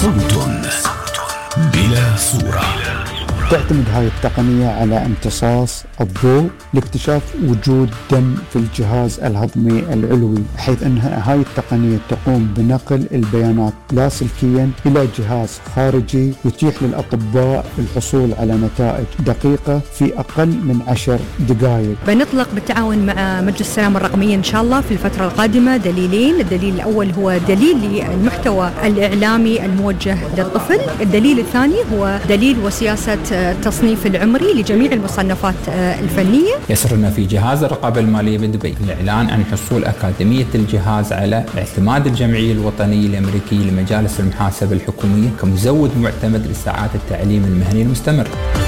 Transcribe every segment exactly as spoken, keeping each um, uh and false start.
صوت بلا صورة. تعتمد هاي التقنية على امتصاص الضوء لاكتشاف وجود دم في الجهاز الهضمي العلوي، بحيث أنها هاي التقنية تقوم بنقل البيانات لاسلكيا إلى جهاز خارجي يتيح للأطباء الحصول على نتائج دقيقة في أقل من عشر دقائق. بنطلق بالتعاون مع مجلس السلامة الرقمية إن شاء الله في الفترة القادمة دليلين. الدليل الأول هو دليل للمحتوى الإعلامي الموجه للطفل، الدليل الثاني هو دليل وسياسة التصنيف العمري لجميع المصنفات الفنية. يسرنا في جهاز الرقابة المالية بدبي الإعلان عن حصول أكاديمية الجهاز على اعتماد الجمعية الوطنية الأمريكية لمجالس المحاسبة الحكومية كمزود معتمد لساعات التعليم المهني المستمر.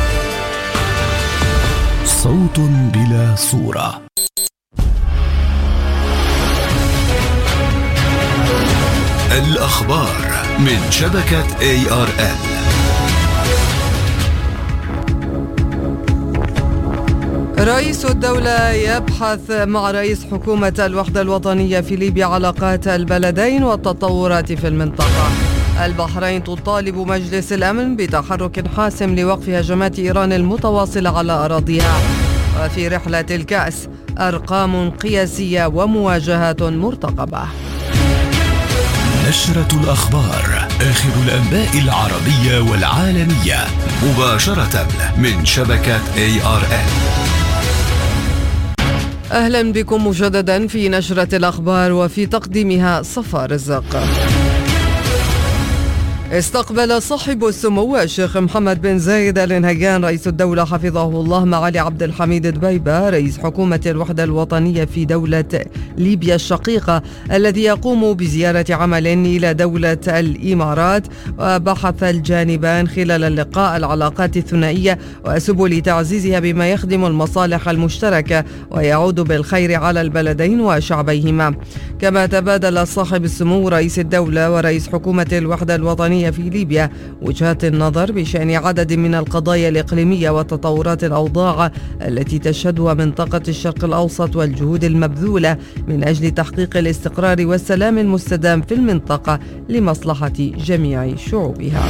صوت بلا صورة. الأخبار من شبكة إيه آر إل. رئيس الدولة يبحث مع رئيس حكومة الوحدة الوطنية في ليبيا علاقات البلدين والتطورات في المنطقة. البحرين تطالب مجلس الأمن بتحرك حاسم لوقف هجمات إيران المتواصلة على أراضيها. وفي رحلة الكأس أرقام قياسية ومواجهات مرتقبة. نشرة الأخبار، آخر الأنباء العربية والعالمية مباشرة من شبكة إيه آر إل. أهلا بكم مجددا في نشرة الأخبار، وفي تقديمها صفاء رزق. استقبل صاحب السمو الشيخ محمد بن زايد آل نهيان رئيس الدولة حفظه الله معالي عبد الحميد دبيبة رئيس حكومة الوحدة الوطنية في دولة ليبيا الشقيقة، الذي يقوم بزيارة عمل إلى دولة الإمارات. وبحث الجانبان خلال اللقاء العلاقات الثنائية وسبل تعزيزها بما يخدم المصالح المشتركة ويعود بالخير على البلدين وشعبيهما. كما تبادل صاحب السمو رئيس الدولة ورئيس حكومة الوحدة الوطنية في ليبيا وجهات النظر بشأن عدد من القضايا الإقليمية وتطورات الأوضاع التي تشهدها منطقة الشرق الأوسط، والجهود المبذولة من أجل تحقيق الاستقرار والسلام المستدام في المنطقة لمصلحة جميع شعوبها.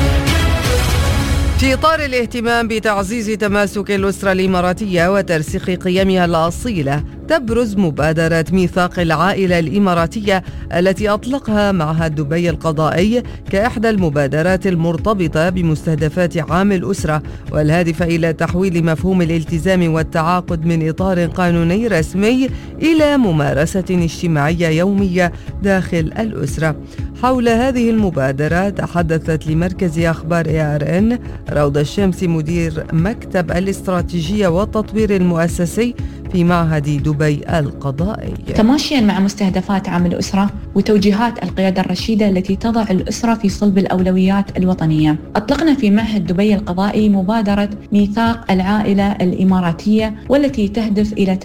في إطار الاهتمام بتعزيز تماسك الأسرة الإماراتية وترسيخ قيمها الأصيلة، تبرز مبادرة ميثاق العائلة الإماراتية التي أطلقها معهد دبي القضائي كإحدى المبادرات المرتبطة بمستهدفات عام الأسرة، والهادفة إلى تحويل مفهوم الالتزام والتعاقد من إطار قانوني رسمي إلى ممارسة اجتماعية يومية داخل الأسرة. حول هذه المبادرة تحدثت لمركز أخبار إيه آر إن روضة الشمس مدير مكتب الاستراتيجية والتطوير المؤسسي في معهد دبي القضائي. تماشيا مع مستهدفات عام الأسرة وتوجيهات القيادة الرشيدة التي تضع الأسرة في صلب الأولويات الوطنية، أطلقنا في معهد دبي القضائي مبادرة ميثاق العائلة الإماراتية، والتي تهدف إلى